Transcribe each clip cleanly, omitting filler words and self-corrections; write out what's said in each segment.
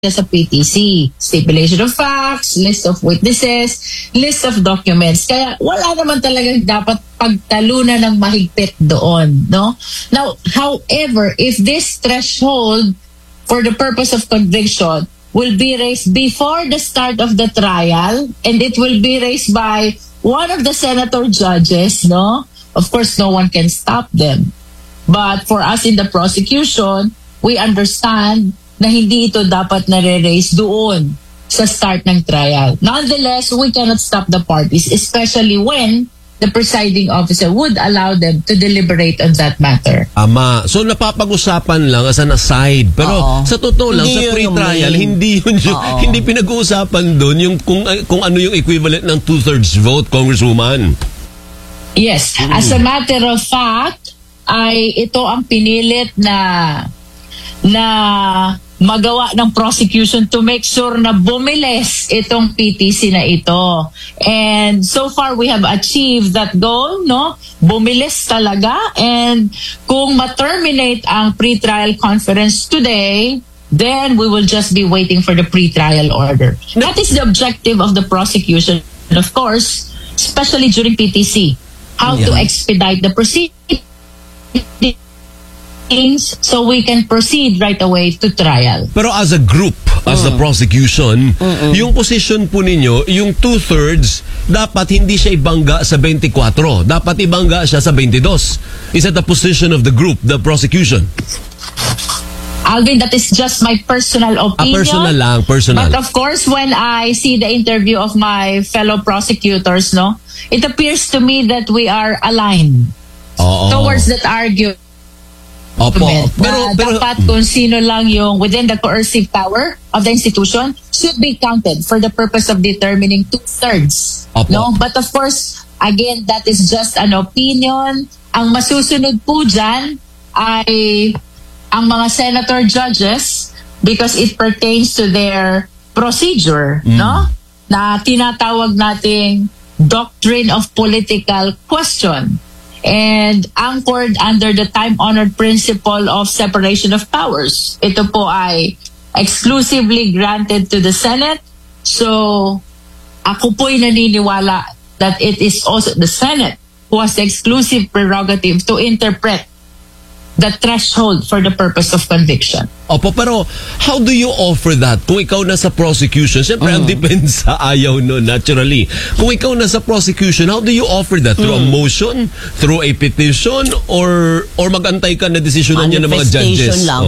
sa PTC. Stipulation of facts, list of witnesses, list of documents. Kaya wala naman talagang dapat pagtalunan ng mahigpit doon, no? Now, however, if this threshold for the purpose of conviction will be raised before the start of the trial, and it will be raised by one of the senator judges, no? Of course, no one can stop them. But for us in the prosecution, we understand na hindi ito dapat nare-raise doon sa start ng trial. Nonetheless, we cannot stop the parties, especially when the presiding officer would allow them to deliberate on that matter. Ama, so napapag-usapan lang as an aside. Pero sa totoo lang, sa pre-trial, hindi yun hindi pinag-uusapan doon yung kung ano yung equivalent ng 2/3 vote, Congresswoman. Yes. As a matter of fact, ay ito ang pinilit na magawa ng prosecution to make sure na bumilis itong PTC na ito. And so far, we have achieved that goal, no? Bumilis talaga. And kung ma-terminate ang pre-trial conference today, then we will just be waiting for the pre-trial order. That is the objective of the prosecution, of course, especially during PTC. How to expedite the proceedings so we can proceed right away to trial. Pero as a group, as the prosecution, yung position po ninyo, yung 2/3, dapat hindi siya ibangga sa 24. Dapat ibangga siya sa 22. Is that the position of the group, the prosecution? Alvin, that is just my personal opinion. Personal lang, personal. But of course, when I see the interview of my fellow prosecutors, no, it appears to me that we are aligned towards that argument. Pero dapat kung sino lang yung within the coercive power of the institution should be counted for the purpose of determining 2/3. No? But of course, again, that is just an opinion. Ang masusunod po dyan ay ang mga senator judges because it pertains to their procedure, no? Na tinatawag nating doctrine of political question. And anchored under the time-honored principle of separation of powers. Ito po ay exclusively granted to the Senate. So, ako po'y naniniwala that it is also the Senate who has the exclusive prerogative to interpret the threshold for the purpose of conviction. Opo, pero how do you offer that? Kung ikaw na sa prosecution, siyempre ang depends sa ayaw no, naturally. Kung ikaw na sa prosecution, how do you offer that? Through a motion? Through a petition? Or magantay ka na desisyonan niya ng mga judges? Lang.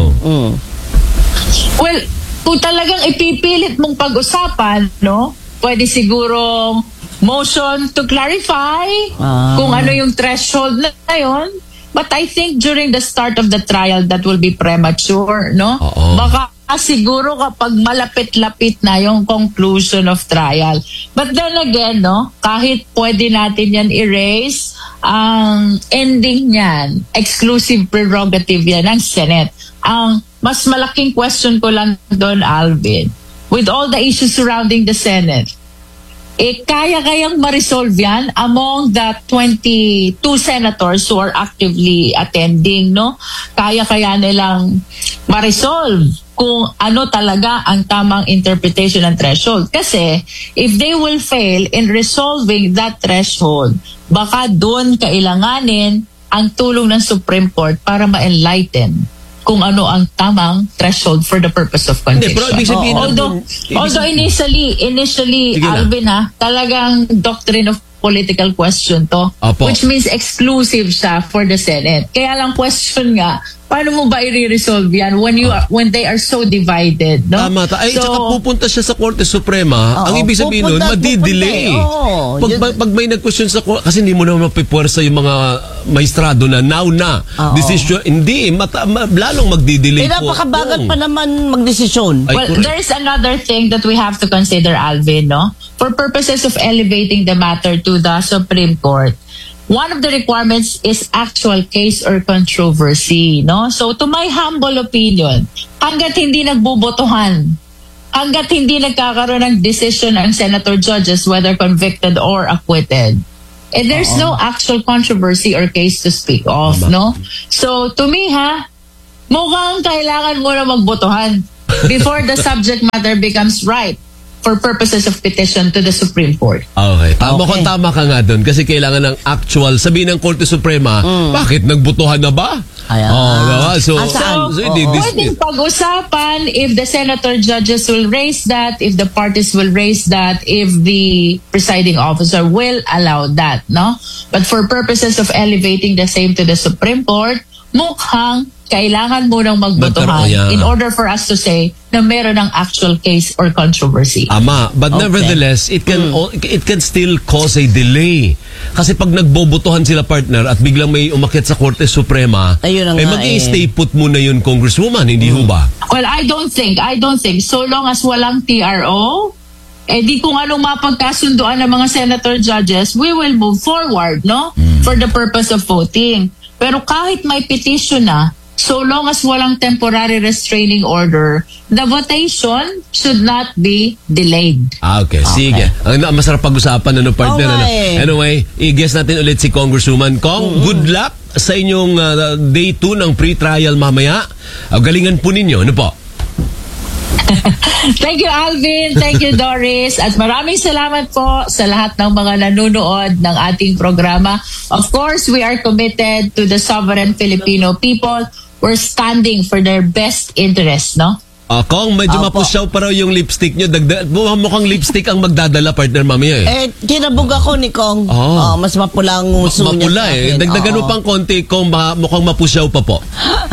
Well, kung talagang ipipilit mong pag-usapan, no, pwede sigurong motion to clarify kung ano yung threshold na yun. But I think during the start of the trial, that will be premature, no? Baka siguro kapag malapit-lapit na yung conclusion of trial. But then again, no, kahit pwede natin yan erase, ang ending niyan, exclusive prerogative yan ng Senate. Ang mas malaking question ko lang doon, Alvin, with all the issues surrounding the Senate, kaya-kayang ma-resolve yan among the 22 senators who are actively attending, no? Kaya-kaya nilang ma-resolve kung ano talaga ang tamang interpretation ng threshold. Kasi if they will fail in resolving that threshold, baka doon kailanganin ang tulong ng Supreme Court para ma-enlighten kung ano ang tamang threshold for the purpose of conviction. Pero ibig sabihin, although initially Alvin talagang doctrine of political question to, which means exclusive siya for the Senate. Kaya lang question nga, paano mo ba i-resolve yan when they are so divided, no? Tama. Tsaka pupunta siya sa Korte Suprema. Ang ibig sabihin nun, madi-delay. Pag may nag-question sa Korte, kasi hindi mo naman mapipuwersa yung mga maestrado na now na. Decision, hindi. Lalong magdi-delay po. Napakabagal pa naman magdesisyon. Well, there is another thing that we have to consider, Alvin, no? For purposes of elevating the matter to the Supreme Court, one of the requirements is actual case or controversy, no? So to my humble opinion, hanggat hindi nagbubotohan, hanggat hindi nagkakaroon ng decision ang senator judges whether convicted or acquitted, and there's no actual controversy or case to speak of, no? So to me, mukhang kailangan mo na magbotohan. before the subject matter becomes ripe for purposes of petition to the Supreme Court. Okay. Tama ka nga doon kasi kailangan ng actual, sabihin ng Korte Suprema, bakit nagbutuhan na ba? Ayan. Diba? So pwedeng pag-usapan if the senator judges will raise that, if the parties will raise that, if the presiding officer will allow that, no? But for purposes of elevating the same to the Supreme Court, mukhang kailangan mo nang magbotohan in order for us to say na meron ng actual case or controversy. But nevertheless, it can still cause a delay. Kasi pag nagbobotohan sila, partner, at biglang may umakyat sa Korte Suprema, mag-i-stay put muna yun, Congresswoman, hindi ho ba? Well, I don't think. So long as walang TRO, di kung anong mapagkasunduan ng mga senator judges, we will move forward, no? For the purpose of voting. Pero kahit may petition na, so long as walang temporary restraining order, the votation should not be delayed. Okay. Sige. Ang masarap pag-usapan, partner. Anyway, i-guess natin ulit si Congresswoman Kong. Good luck sa inyong day 2 ng pre-trial mamaya. Galingan po ninyo. Ano po? Thank you, Alvin. Thank you, Doris. At maraming salamat po sa lahat ng mga nanonood ng ating programa. Of course, we are committed to the sovereign Filipino people. We're standing for their best interest, no? Kong, medyo mapusyaw pa raw yung lipstick nyo. Mukhang lipstick ang magdadala, partner, mamaya kinabog ako ni Kong. Mas mapula ang nguso niya. Mapula Dagdagan mo pang konti, Kong, mukhang mapusyaw pa po.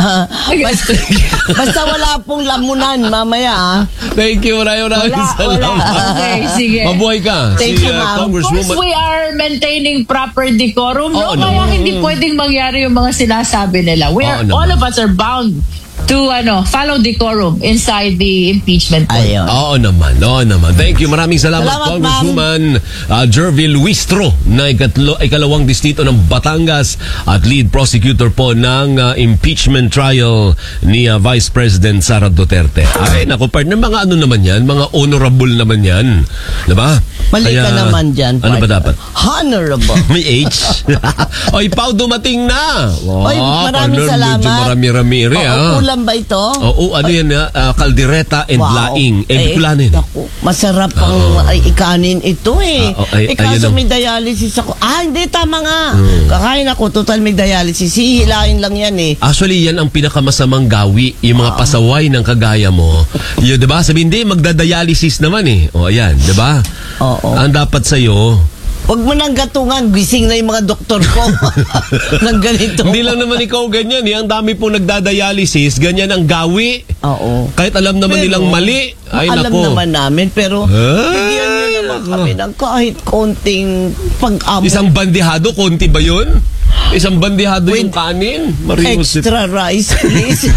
Basta wala pong lamunan mamaya. Thank you, maraming salamat. Okay, sige. Mabuhay ka. Thank you, ma'am. Of course, we are maintaining proper decorum, no? Kaya hindi pwedeng mangyari yung mga sinasabi nila. All of us are bound to follow decorum inside the impeachment court. Oo naman. Thank you. Maraming salamat Congresswoman Jervil Wistro na ikalawang distrito ng Batangas at lead prosecutor po ng impeachment trial ni Vice President Sara Duterte. Ay, naku, partner, mga naman yan? Mga honorable naman yan. Diba? Mali ka naman dyan. Ano ba dapat? Honorable. May H. Oy, Pao, dumating na. Oy, maraming salamat. Medyo marami-rami ulam ba ito? Ano yan? Kaldereta and laing. Bicolanin. Masarap ang ikanin ito kaso may dialysis ako. Hindi, tama nga. Kakain ako, total may dialysis. Hihilain lang yan Actually, yan ang pinakamasamang gawi. Yung mga pasaway ng kagaya mo. Yun, diba? Sabi, hindi, magdadialysis naman ayan, diba? Ang dapat sa'yo, huwag mo nang gatungan, gising na yung mga doktor ko ng ganito. Hindi lang naman ikaw ganyan. Ang dami pong nagdadialysis, ganyan ang gawi. Kahit alam naman nilang mali. Alam naman namin, pero bigyan nyo naman kami ng kahit konting pag-amo. Isang bandihado, konti ba yun? Isang bandihado yung kanin? Extra rice, please.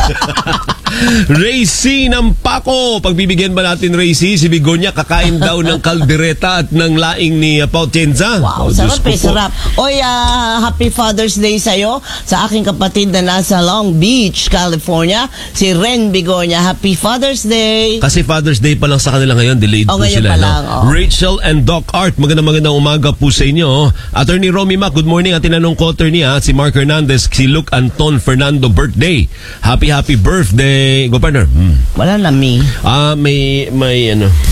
Ray C ng Paco. Pagbibigyan ba natin Ray C? Si Bigonya kakain daw ng kaldereta at ng laing ni Pao Tienza. Wow, sarap. Oy, happy Father's Day sa'yo. Sa aking kapatid na nasa Long Beach, California, si Ren Bigonya. Happy Father's Day. Kasi Father's Day pa lang sa kanila ngayon. Delayed po sila. Rachel and Doc Art, magandang umaga po sa inyo. Attorney Romy Mac, good morning. At tinanong ko, attorney, si Mark Hernandez, si Luke Anton Fernando birthday. Happy birthday. Go, partner. Wala na me. May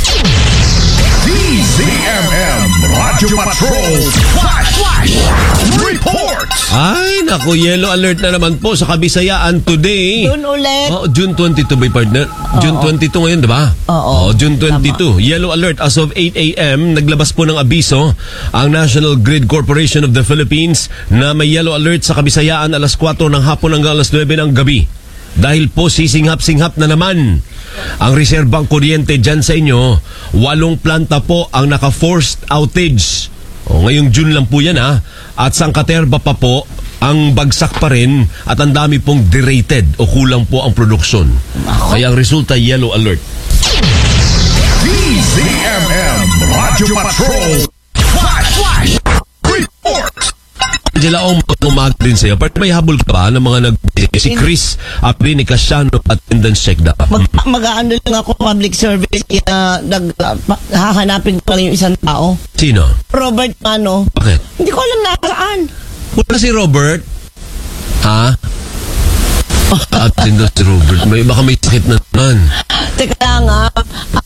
DZMM Radyo Patrol Flash Report. Ay, naku, yellow alert na naman po sa Kabisayaan today. June ulit. June 22 ba, partner? June 22 ngayon, diba? June 22. Tama. Yellow alert as of 8 a.m. Naglabas po ng abiso ang National Grid Corporation of the Philippines na may yellow alert sa Kabisayaan alas 4 ng hapon hanggang alas 9 ng gabi. Dahil po sisinghap-singhap na naman ang reserbang kuryente dyan sa inyo. 8 planta po ang naka-forced outage. Ngayong June lang po yan At Sangkaterba pa po ang bagsak pa rin at ang dami pong derated o kulang po ang produksyon. Kaya ang resulta, yellow alert. DZMM Radyo Patrol Flash Report. Angela, umaga din sa'yo. Pero may habol ka ba ng mga si Chris Aprini Casiano attendance check dapat? Mag-aano lang ako public service. Hahanapin ko lang yung isang tao. Sino? Robert Mano. Bakit? Hindi ko alam nasaan. Wala si Robert? Atin daw si Robert. Baka may sakit na naman. Teka lang